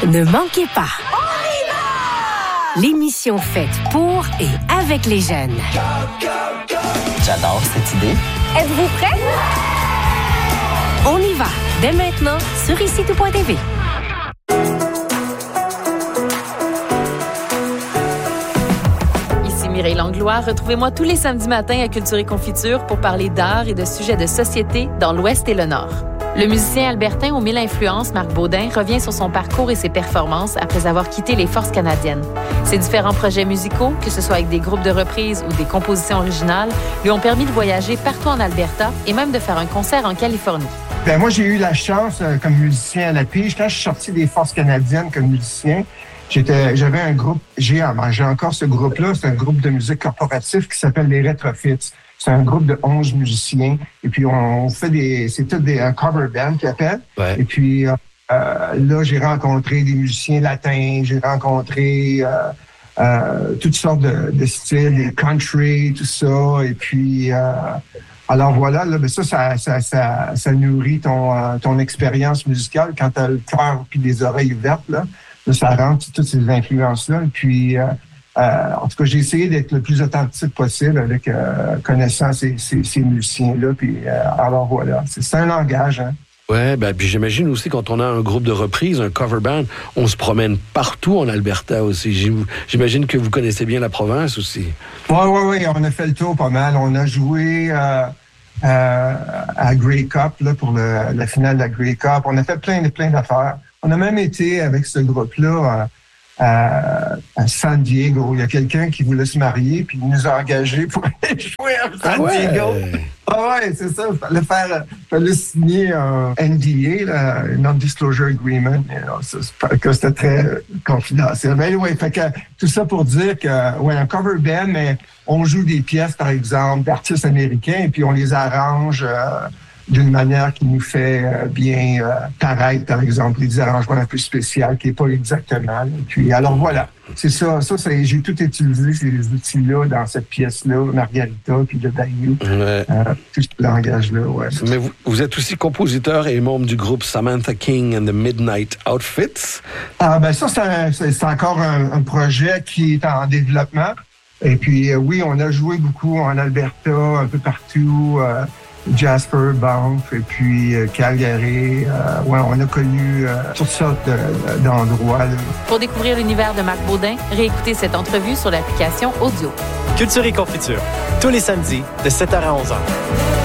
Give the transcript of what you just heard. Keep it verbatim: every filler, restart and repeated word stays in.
Ne manquez pas. L'émission faite pour et avec les jeunes. J'adore cette idée. Êtes-vous prêts? On y va, dès maintenant, sur ici tout point t v. Ici Mireille Langlois. Retrouvez-moi tous les samedis matins à Culture et Confiture pour parler d'art et de sujets de société dans l'Ouest et le Nord. Le musicien albertain aux mille influences, Marc Baudin, revient sur son parcours et ses performances après avoir quitté les Forces canadiennes. Ses différents projets musicaux, que ce soit avec des groupes de reprises ou des compositions originales, lui ont permis de voyager partout en Alberta et même de faire un concert en Californie. Ben moi, j'ai eu la chance, euh, comme musicien à la pige, quand je suis sorti des Forces canadiennes comme musicien, j'étais, j'avais un groupe, j'ai, j'ai encore ce groupe-là, c'est un groupe de musique corporatif qui s'appelle les Retrofits. C'est un groupe de onze musiciens. Et puis, on fait des... C'est tout des un cover band qu'ils appellent. Ouais. Et puis, euh, là, j'ai rencontré des musiciens latins. J'ai rencontré euh, euh, toutes sortes de, de styles, des country, tout ça. Et puis... Euh, alors, voilà, là, ben ça, ça, ça, ça, ça nourrit ton, euh, ton expérience musicale. Quand tu as le cœur puis les oreilles ouvertes, là, là ça rentre toutes ces influences-là. Et puis... Euh, Euh, en tout cas, j'ai essayé d'être le plus authentique possible avec euh, connaissant ces, ces, ces musiciens-là. Puis, euh, alors voilà, c'est, c'est un langage. Hein. Ouais, ben puis j'imagine aussi quand on a un groupe de reprise, un cover band, on se promène partout en Alberta aussi. J'imagine que vous connaissez bien la province aussi. Oui, oui, oui, on a fait le tour pas mal. On a joué euh, euh, à Grey Cup là, pour le, la finale de la Grey Cup. On a fait plein de plein d'affaires. On a même été avec ce groupe-là. Euh, À, à San Diego. Il y a quelqu'un qui voulait se marier, puis il nous a engagés pour aller jouer à San ah Diego. Ouais. Ah ouais, c'est ça. Il fallait faire, fallait signer un N D A, là, un Non-Disclosure Agreement. You know, ça, que c'était très confidentiel. Mais oui, fait que tout ça pour dire que, ouais, un cover band, mais on joue des pièces, par exemple, d'artistes américains, et puis on les arrange euh, d'une manière qui nous fait euh, bien euh, paraître, par exemple, des arrangements un peu spéciaux, qui n'est pas exactement. Et puis, alors voilà, c'est ça. Ça, c'est, j'ai tout utilisé ces outils-là dans cette pièce-là, Margarita, puis le Bayou, ouais. euh, tout ce langage-là, ouais. Mais vous, vous êtes aussi compositeur et membre du groupe Samantha King and the Midnight Outfits. Ah ben ça, c'est, un, c'est, c'est encore un, un projet qui est en développement. Et puis, euh, oui, on a joué beaucoup en Alberta, un peu partout, euh, Jasper, Banff, et puis euh, Calgary. Euh, ouais, on a connu euh, toutes sortes de, de, d'endroits. Là. Pour découvrir l'univers de Marc Baudin, réécoutez cette entrevue sur l'application Audio. Culture et Confiture, tous les samedis de sept heures à onze heures.